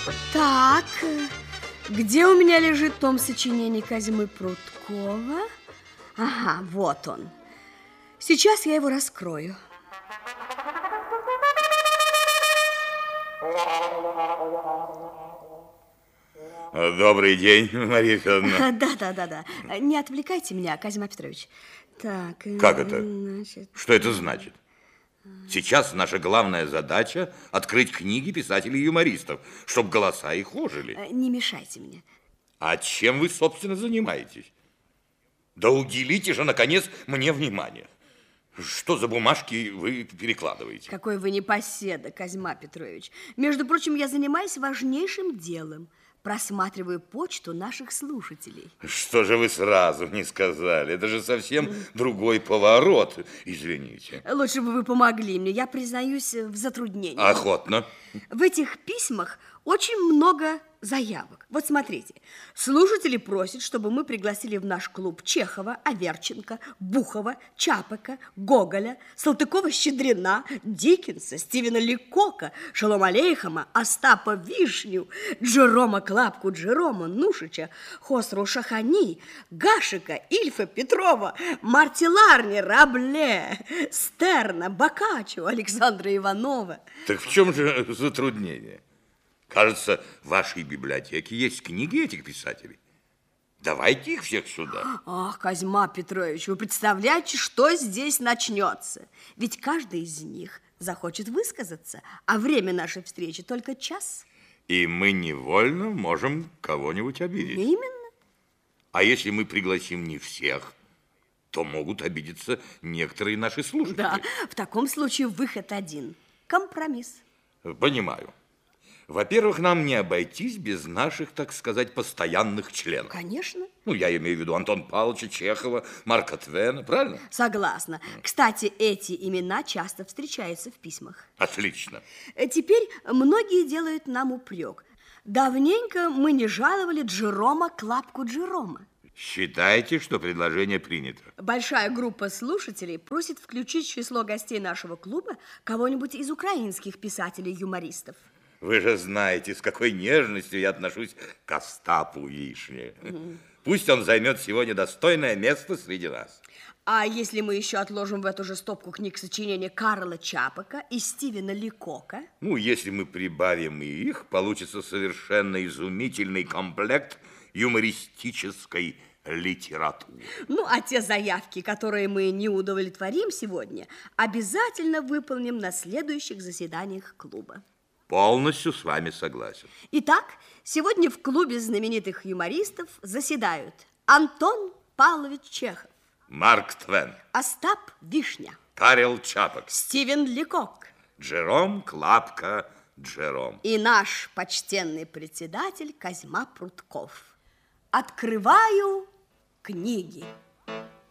Так, где у меня лежит том сочинений Козьмы Пруткова? Ага, вот он. Сейчас я его раскрою. Добрый день, Мария Федоровна. Да. Не отвлекайте меня, Козьма Петрович. Так. Как это? Значит... Что это значит? Сейчас наша главная задача – открыть книги писателей-юмористов, чтобы голоса их ожили. Не мешайте мне. А чем вы, собственно, занимаетесь? Да уделите же, наконец, мне внимание. Что за бумажки вы перекладываете? Какой вы непоседа, Козьма Петрович. Между прочим, я занимаюсь важнейшим делом. Просматриваю почту наших слушателей. Что же вы сразу не сказали? Это же совсем другой поворот, извините. Лучше бы вы помогли мне, я признаюсь в затруднении. Охотно. В этих письмах очень много заявок. Вот смотрите, слушатели просят, чтобы мы пригласили в наш клуб Чехова, Аверченко, Бухова, Чапека, Гоголя, Салтыкова-Щедрина, Диккенса, Стивена Ликока, Шолома Алейхема, Остапа Вишню, Джерома Клапку, Джерома Нушича, Хосру Шахани, Гашика, Ильфа Петрова, Марти Ларни, Рабле, Стерна, Боккаччо, Александра Иванова. Так в чем же затруднение? Кажется, в вашей библиотеке есть книги этих писателей. Давайте их всех сюда. Ах, Козьма Петрович, вы представляете, что здесь начнется? Ведь каждый из них захочет высказаться, а время нашей встречи только час. И мы невольно можем кого-нибудь обидеть. Именно. А если мы пригласим не всех, то могут обидеться некоторые наши слушатели. Да, в таком случае выход один. Компромисс. Понимаю. Во-первых, нам не обойтись без наших, так сказать, постоянных членов. Конечно. Ну, я имею в виду Антона Павловича Чехова, Марка Твена, правильно? Согласна. Кстати, эти имена часто встречаются в письмах. Отлично. Теперь многие делают нам упрек. Давненько мы не жаловали Джерома Клапку Джерома. Считайте, что предложение принято. Большая группа слушателей просит включить в число гостей нашего клуба кого-нибудь из украинских писателей-юмористов. Вы же знаете, с какой нежностью я отношусь к Остапу Вишне. Пусть он займет сегодня достойное место среди нас. А если мы еще отложим в эту же стопку книг сочинения Карла Чапека и Стивена Ликока? Ну, если мы прибавим и их, получится совершенно изумительный комплект юмористической литературы. Ну, а те заявки, которые мы не удовлетворим сегодня, обязательно выполним на следующих заседаниях клуба. Полностью с вами согласен. Итак, сегодня в клубе знаменитых юмористов заседают Антон Павлович Чехов, Марк Твен, Остап Вишня, Карл Чапек, Стивен Ликок, Джером Клапка Джером и наш почтенный председатель Козьма Прутков. Открываю книги.